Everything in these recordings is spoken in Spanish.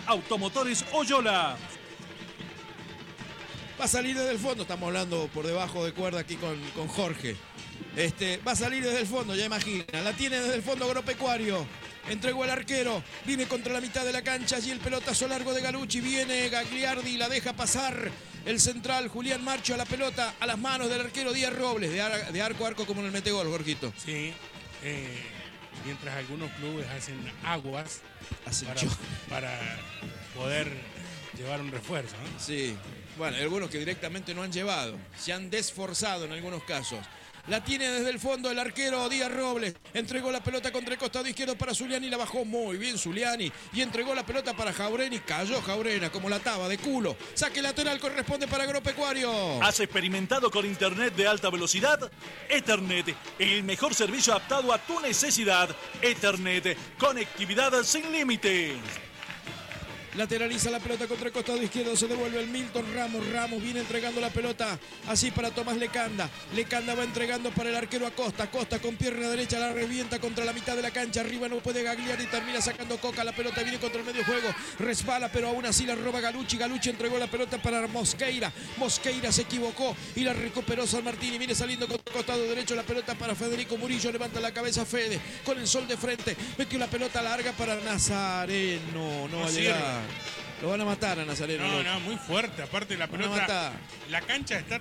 Automotores Oyola. Va a salir desde el fondo, estamos hablando por debajo de cuerda aquí con Jorge. Va a salir desde el fondo, ya imagina. La tiene desde el fondo Agropecuario. Entregó el arquero, viene contra la mitad de la cancha y el pelotazo largo de Galucci. Viene Gagliardi, la deja pasar el central Julián Marcho a la pelota, a las manos del arquero Díaz Robles, de arco a arco como en el metegol, Jorgito. Sí, mientras algunos clubes hacen aguas para poder llevar un refuerzo, ¿no? Sí, bueno, algunos que directamente no han llevado, se han desforzado en algunos casos. La tiene desde el fondo el arquero Díaz Robles. Entregó la pelota contra el costado izquierdo para Zuliani. La bajó muy bien Zuliani. Y entregó la pelota para Jaurena. Y cayó Jaurena como la taba de culo. Saque lateral corresponde para Agropecuario. ¿Has experimentado con internet de alta velocidad? Ethernet, el mejor servicio adaptado a tu necesidad. Ethernet, conectividad sin límites. Lateraliza la pelota contra el costado izquierdo, se devuelve el Milton Ramos. Ramos viene entregando la pelota así para Tomás Lecanda. Lecanda va entregando para el arquero Acosta. Acosta con pierna derecha la revienta contra la mitad de la cancha. Arriba no puede Gagliardi y termina sacando Coca. La pelota viene contra el medio juego. Resbala, pero aún así la roba Galucci. Galucci entregó la pelota para Mosqueira. Mosqueira se equivocó y la recuperó San Martín. Y viene saliendo con el costado derecho la pelota para Federico Murillo. Levanta la cabeza Fede con el sol de frente. Metió la pelota larga para Nazareno. No va a llegar. Lo van a matar a Nazareno. No, muy fuerte. Aparte la pelota, la cancha está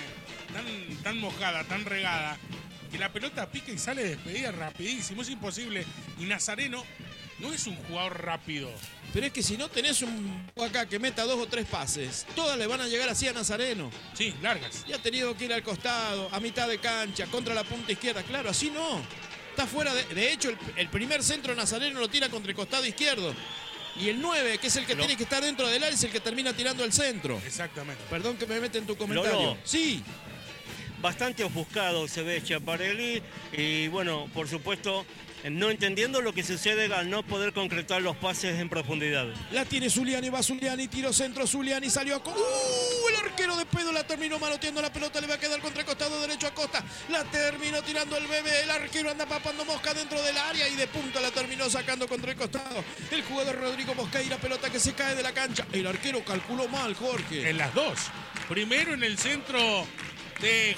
tan mojada, tan regada, que la pelota pica y sale despedida rapidísimo. Es imposible. Y Nazareno no es un jugador rápido. Pero es que si no tenés un acá que meta 2 o 3 pases, todas le van a llegar así a Nazareno. Sí, largas. Y ha tenido que ir al costado, a mitad de cancha, contra la punta izquierda. Claro, así no. Está fuera de hecho, el primer centro Nazareno lo tira contra el costado izquierdo. Y el 9, que es el que tiene que estar dentro del área, es el que termina tirando el centro. Exactamente. Perdón que me mete en tu comentario. Lolo. Sí. Bastante ofuscado se ve Schiaparelli y bueno, por supuesto, no entendiendo lo que sucede al no poder concretar los pases en profundidad. La tiene Zuliani, va Zuliani, tiro centro, Zuliani salió a... El arquero de pedo la terminó manoteando la pelota, le va a quedar contra el costado derecho a Costa. La terminó tirando el bebé, el arquero anda papando mosca dentro del área y de punta la terminó sacando contra el costado. El jugador Rodrigo Mosqueira, pelota que se cae de la cancha. El arquero calculó mal, Jorge. En las dos. Primero en el centro de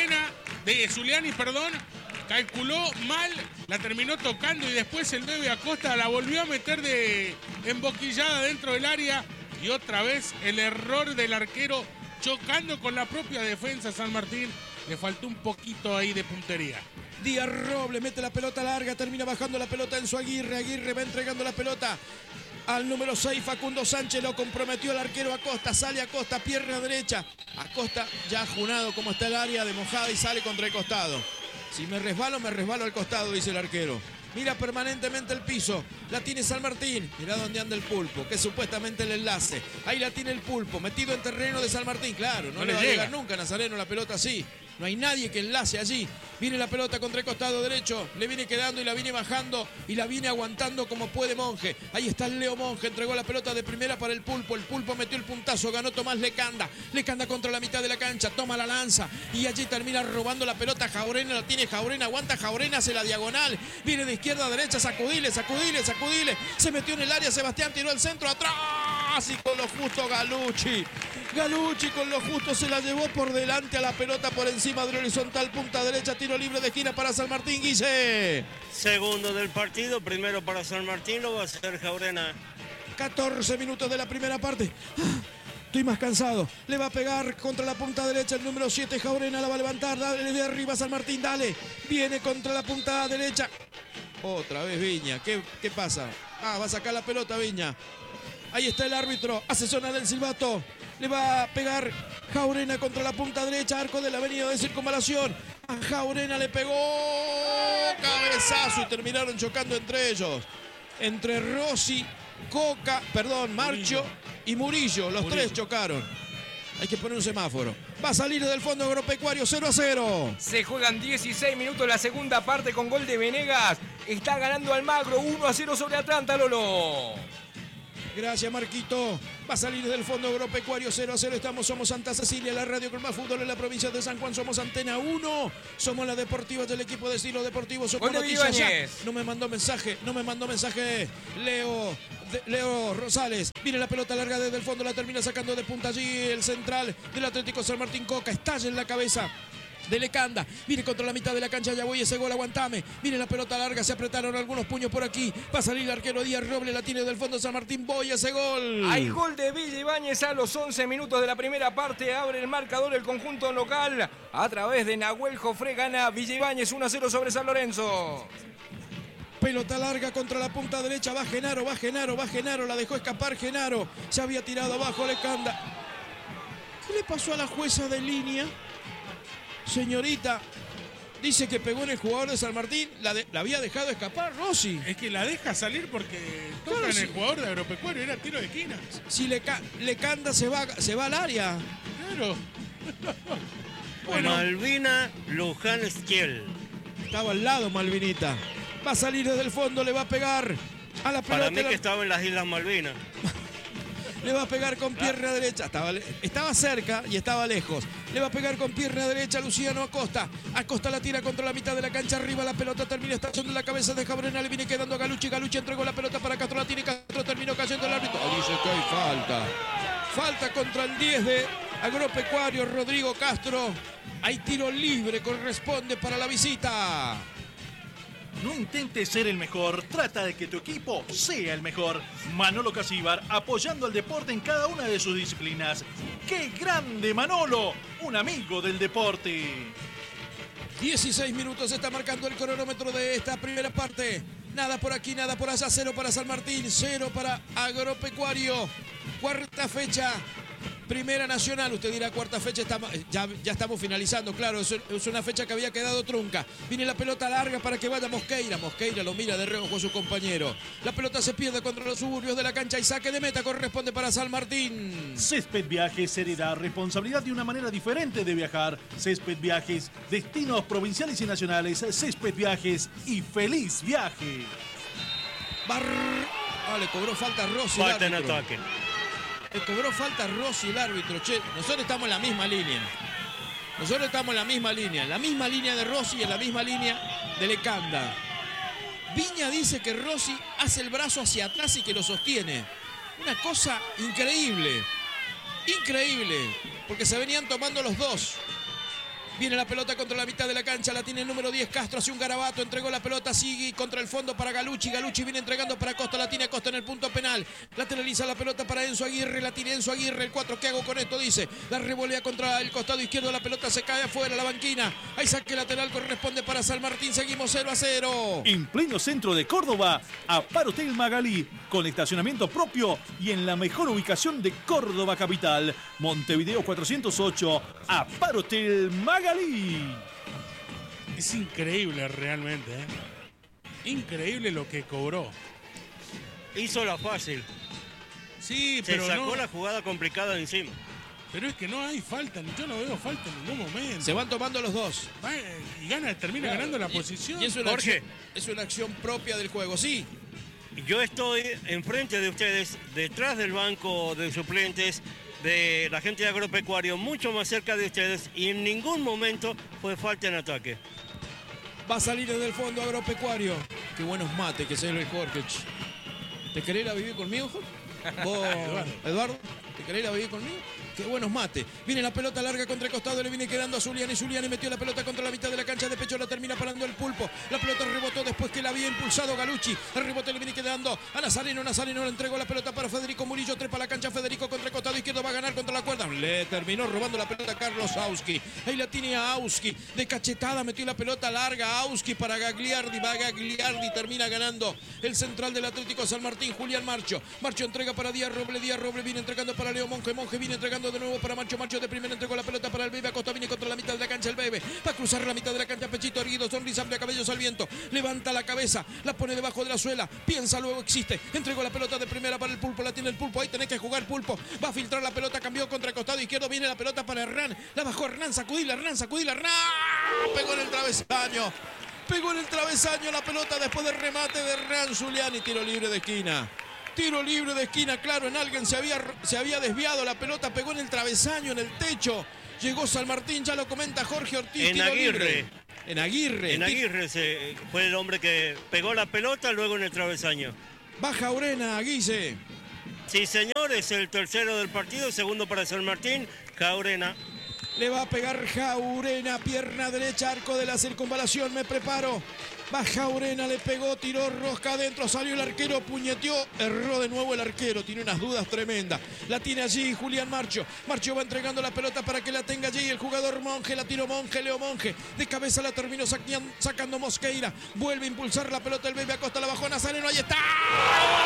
Zuliani, calculó mal, la terminó tocando y después el 9 Acosta la volvió a meter de emboquillada dentro del área y otra vez el error del arquero chocando con la propia defensa. San Martín le faltó un poquito ahí de puntería. Díaz Robles mete la pelota larga, termina bajando la pelota en su Aguirre. Aguirre va entregando la pelota al número 6, Facundo Sánchez. Lo comprometió el arquero Acosta. Sale Acosta, pierna derecha. Acosta ya junado como está el área de mojada y sale contra el costado. Si me resbalo al costado, dice el arquero. Mira permanentemente el piso. La tiene San Martín. Mira dónde anda el Pulpo, que es supuestamente el enlace. Ahí la tiene el Pulpo, metido en terreno de San Martín. Claro, no le va a llegar nunca a Nazareno la pelota así. No hay nadie que enlace allí. Viene la pelota contra el costado derecho. Le viene quedando y la viene bajando y la viene aguantando como puede Monje. Ahí está el Leo Monje. Entregó la pelota de primera para el Pulpo. El Pulpo metió el puntazo. Ganó Tomás Lecanda. Lecanda contra la mitad de la cancha. Toma la lanza. Y allí termina robando la pelota. Jaurena la tiene Jaurena. Aguanta Jaurena. Hace la diagonal. Viene de izquierda a derecha. Sacudile. Se metió en el área. Sebastián tiró el centro atrás. Y con lo justo Galucci. Galucci con lo justo se la llevó por delante a la pelota por encima del horizontal, punta derecha, tiro libre de esquina para San Martín, Guille. Segundo del partido, primero para San Martín, lo va a hacer Jaurena. 14 minutos de la primera parte. Estoy más cansado. Le va a pegar contra la punta derecha el número 7, Jaurena la va a levantar, dale de arriba San Martín, dale. Viene contra la punta derecha. Otra vez Viña, ¿qué pasa? Va a sacar la pelota Viña. Ahí está el árbitro, hace sonar el silbato. Le va a pegar Jaurena contra la punta derecha, arco de la avenida de Circunvalación. A Jaurena le pegó cabezazo y terminaron chocando entre ellos. Entre Rossi, Marcho y Murillo. Los tres chocaron. Hay que poner un semáforo. Va a salir del fondo Agropecuario 0-0. Se juegan 16 minutos la segunda parte con gol de Venegas. Está ganando Almagro 1-0 sobre Atlanta, Lolo. Gracias, Marquito. Va a salir del fondo Agropecuario 0-0. Somos Santa Cecilia, la radio con más fútbol en la provincia de San Juan. Somos Antena 1. Somos la deportiva del equipo de estilo deportivo. Somos noticias ya. No me mandó mensaje. Leo Rosales. Viene la pelota larga desde el fondo. La termina sacando de punta allí el central del Atlético San Martín. Coca estalla en la cabeza de Lecanda, viene contra la mitad de la cancha, ya voy ese gol, aguantame, viene la pelota larga, se apretaron algunos puños por aquí, va a salir el arquero Díaz Roble, la tiene del fondo San Martín, voy ese gol. Hay gol de Villa Ibáñez a los 11 minutos de la primera parte, abre el marcador el conjunto local, a través de Nahuel Jofré gana Villa Ibáñez 1-0 sobre San Lorenzo. Pelota larga contra la punta derecha, va Genaro, la dejó escapar Genaro, se había tirado abajo Lecanda. ¿Qué le pasó a la jueza de línea? Señorita, dice que pegó en el jugador de San Martín, la había dejado escapar Rossi. Es que la deja salir porque toca Claro, en el jugador de Agropecuario, era tiro de esquina. Si Lecanda se va al área. Claro. Bueno, Malvina Luján Esquiel. estaba al lado Malvinita. Va a salir desde el fondo, le va a pegar a la pelota. Para mí que estaba en las Islas Malvinas. Le va a pegar con pierna derecha. Estaba cerca y estaba lejos. Le va a pegar con pierna derecha Luciano Acosta. Acosta la tira contra la mitad de la cancha. Arriba la pelota termina estallando en la cabeza de Jabrena. Le viene quedando a Galucci. Galucci entregó la pelota para Castro. La tiene Castro. Terminó cayendo el árbitro. Dice que hay falta. Falta contra el 10 de Agropecuario, Rodrigo Castro. Hay tiro libre. Corresponde para la visita. No intentes ser el mejor, trata de que tu equipo sea el mejor. Manolo Casíbar, apoyando al deporte en cada una de sus disciplinas. ¡Qué grande Manolo! Un amigo del deporte. 16 minutos está marcando el cronómetro de esta primera parte. Nada por aquí, nada por allá. 0 para San Martín, 0 para Agropecuario. Cuarta fecha. Primera Nacional, usted dirá cuarta fecha, ya estamos finalizando, claro, es una fecha que había quedado trunca. Viene la pelota larga para que vaya Mosqueira, Mosqueira lo mira de reojo a su compañero. La pelota se pierde contra los suburbios de la cancha y saque de meta corresponde para San Martín. Césped Viajes heredá responsabilidad de una manera diferente de viajar. Césped Viajes, destinos provinciales y nacionales, Césped Viajes y feliz viaje. Le cobró falta Rossi. Falta en ataque. Le cobró falta Rossi el árbitro. Che, nosotros estamos en la misma línea. La misma línea de Rossi y en la misma línea de Lecanda. Viña dice que Rossi hace el brazo hacia atrás y que lo sostiene. Una cosa increíble. Increíble. Porque se venían tomando los dos. Viene la pelota contra la mitad de la cancha, la tiene el número 10 Castro, hace un garabato, entregó la pelota, sigue contra el fondo para Galucci, Galucci viene entregando para Costa, la tiene Costa en el punto penal, lateraliza la pelota para Enzo Aguirre, la tiene Enzo Aguirre, el 4, ¿qué hago con esto? Dice, la revolea contra el costado izquierdo, la pelota se cae afuera, la banquina, hay saque lateral, corresponde para San Martín, seguimos 0-0. En pleno centro de Córdoba, Apar Hotel Magalí, con estacionamiento propio y en la mejor ubicación de Córdoba capital. Montevideo 408, Apar Hotel Magalí. Es increíble realmente, ¿eh? Increíble lo que cobró. Hizo la fácil. Sí, Se pero sacó no. la jugada complicada de encima. Pero es que no hay falta, yo no veo falta en ningún momento. Se van tomando los dos. Y termina ganando la posición. Y es una Jorge. es una acción propia del juego, sí. Yo estoy enfrente de ustedes, detrás del banco de suplentes de la gente de Agropecuario, mucho más cerca de ustedes, y en ningún momento fue falta en ataque. Va a salir desde el fondo Agropecuario. Qué buenos mates que se ve el Jorge. ¿Te querés ir a vivir conmigo, Jorge? ¿Vos, Eduardo? ¿Te querés ir a vivir conmigo? Qué buenos mates. Viene la pelota larga contra el costado, le viene quedando a Zuliani. Zuliani metió la pelota contra la mitad de la cancha de pecho, la termina parando el Pulpo. La pelota rebotó después que la había impulsado Galucci. El rebote le viene quedando a Nazareno. Nazareno le entregó la pelota para Federico Murillo. Trepa la cancha Federico contra el costado izquierdo, va a ganar contra la cuerda. Le terminó robando la pelota a Carlos Auski. Ahí la tiene a Auski. De cachetada metió la pelota larga a Auski para Gagliardi. Va Gagliardi, termina ganando el central del Atlético San Martín, Julián Marcho. Marcho entrega para Díaz Roble. Díaz Roble viene entregando para Leo Monge. Monge viene entregando de nuevo para Marcho. Marcho de primera entregó la pelota para el Bebe. Acosta viene contra la mitad de la cancha el Bebe. Va a cruzar la mitad de la cancha. Pechito erguido, sonrisa amplia, cabellos al viento. Levanta la cabeza, la pone debajo de la suela. Piensa, luego existe. Entregó la pelota de primera para el Pulpo. La tiene el Pulpo. Ahí tenés que jugar, Pulpo. Va a filtrar la pelota. Cambió contra el costado izquierdo. Viene la pelota para Hernán. La bajó Hernán. Sacudila, Hernán. Sacudila, Hernán. Pegó en el travesaño. Pegó en el travesaño la pelota después del remate de Hernán Zuliani. Tiro libre de esquina. Tiro libre de esquina, claro, en alguien se había desviado, la pelota pegó en el travesaño, en el techo. Llegó San Martín, ya lo comenta Jorge Ortiz. En Aguirre. En Aguirre. En Aguirre fue el hombre que pegó la pelota luego en el travesaño. Va Jaurena, Guille. Sí, señor, es el tercero del partido, segundo para San Martín, Jaurena. Le va a pegar Jaurena, pierna derecha, arco de la circunvalación, me preparo. Va Jaurena, le pegó, tiró rosca adentro, salió el arquero, puñeteó, erró de nuevo el arquero, tiene unas dudas tremendas. La tiene allí Julián Marcho. Marcho va entregando la pelota para que la tenga allí el jugador Monge, la tiró Monge, Leo Monge. De cabeza la terminó sacando Mosqueira. Vuelve a impulsar la pelota el Bebe Acosta, la bajó Nazareno, ahí está.